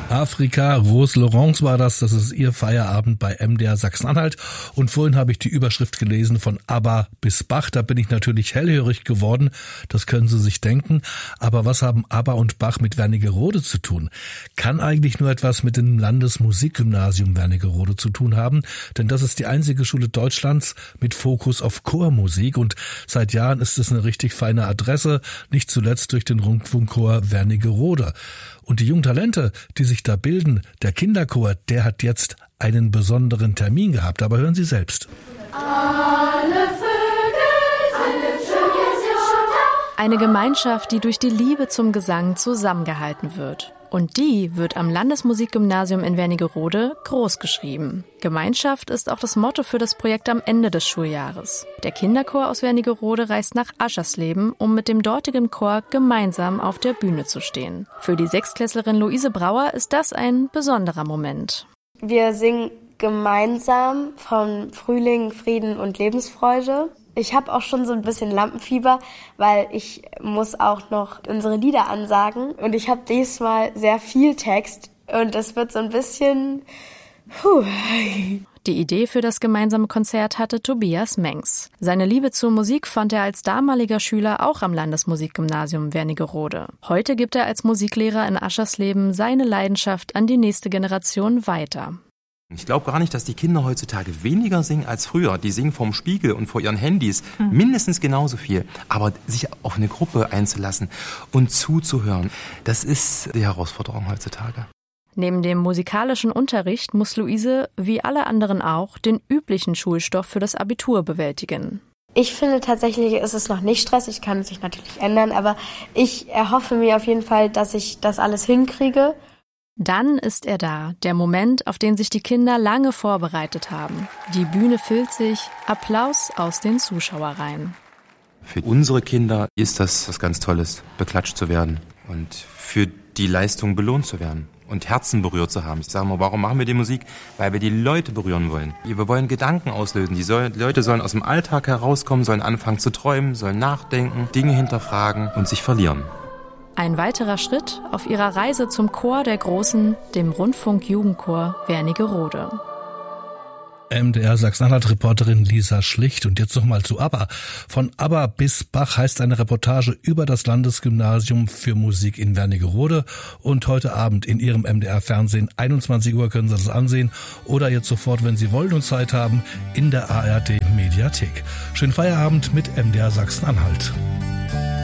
Afrika, Rose Laurence war das ist ihr Feierabend bei MDR Sachsen-Anhalt. Und vorhin habe ich die Überschrift gelesen von ABBA bis Bach. Da bin ich natürlich hellhörig geworden, das können Sie sich denken. Aber was haben ABBA und Bach mit Wernigerode zu tun? Kann eigentlich nur etwas mit dem Landesmusikgymnasium Wernigerode zu tun haben, denn das ist die einzige Schule Deutschlands mit Fokus auf Chormusik und seit Jahren ist es eine richtig feine Adresse, nicht zuletzt durch den Rundfunkchor Wernigerode. Und die jungen Talente, die sich da bilden, der Kinderchor, der hat jetzt einen besonderen Termin gehabt. Aber hören Sie selbst. Alle Vögel sind schon da. Eine Gemeinschaft, die durch die Liebe zum Gesang zusammengehalten wird. Und die wird am Landesmusikgymnasium in Wernigerode großgeschrieben. Gemeinschaft ist auch das Motto für das Projekt am Ende des Schuljahres. Der Kinderchor aus Wernigerode reist nach Aschersleben, um mit dem dortigen Chor gemeinsam auf der Bühne zu stehen. Für die Sechstklässlerin Luise Brauer ist das ein besonderer Moment. Wir singen gemeinsam von Frühling, Frieden und Lebensfreude. Ich habe auch schon so ein bisschen Lampenfieber, weil ich muss auch noch unsere Lieder ansagen. Und ich habe diesmal sehr viel Text und es wird so ein bisschen... Die Idee für das gemeinsame Konzert hatte Tobias Mengs. Seine Liebe zur Musik fand er als damaliger Schüler auch am Landesmusikgymnasium Wernigerode. Heute gibt er als Musiklehrer in Aschersleben seine Leidenschaft an die nächste Generation weiter. Ich glaube gar nicht, dass die Kinder heutzutage weniger singen als früher. Die singen vorm Spiegel und vor ihren Handys mindestens genauso viel. Aber sich auf eine Gruppe einzulassen und zuzuhören, das ist die Herausforderung heutzutage. Neben dem musikalischen Unterricht muss Luise, wie alle anderen auch, den üblichen Schulstoff für das Abitur bewältigen. Ich finde tatsächlich, ist es noch nicht stressig, kann sich natürlich ändern, aber ich erhoffe mir auf jeden Fall, dass ich das alles hinkriege. Dann ist er da, der Moment, auf den sich die Kinder lange vorbereitet haben. Die Bühne füllt sich, Applaus aus den Zuschauerreihen. Für unsere Kinder ist das was ganz Tolles, beklatscht zu werden und für die Leistung belohnt zu werden und Herzen berührt zu haben. Ich sage mal, warum machen wir die Musik? Weil wir die Leute berühren wollen. Wir wollen Gedanken auslösen. Die Leute sollen aus dem Alltag herauskommen, sollen anfangen zu träumen, sollen nachdenken, Dinge hinterfragen und sich verlieren. Ein weiterer Schritt auf ihrer Reise zum Chor der Großen, dem Rundfunk-Jugendchor Wernigerode. MDR Sachsen-Anhalt-Reporterin Lisa Schlicht. Und jetzt nochmal zu ABBA. Von ABBA bis Bach heißt eine Reportage über das Landesgymnasium für Musik in Wernigerode. Und heute Abend in Ihrem MDR-Fernsehen, 21 Uhr können Sie das ansehen. Oder jetzt sofort, wenn Sie wollen und Zeit haben, in der ARD-Mediathek. Schönen Feierabend mit MDR Sachsen-Anhalt.